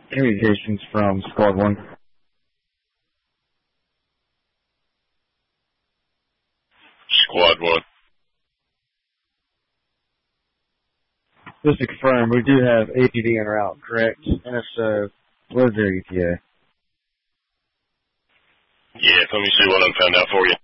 Communications from Squad 1. Squad 1. Just to confirm, we do have APD en route, correct? And if so, what is their ETA? Yeah, let me see what I found out for you.